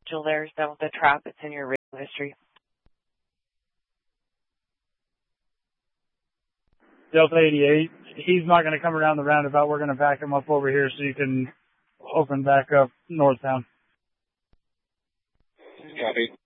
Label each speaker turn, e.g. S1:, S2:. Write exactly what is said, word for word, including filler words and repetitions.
S1: There's the, the trap. It's in your radio history.
S2: Delta eighty-eight, he's not going to come around the roundabout. We're going to back him up over here so you can open back up Northtown.
S3: Copy.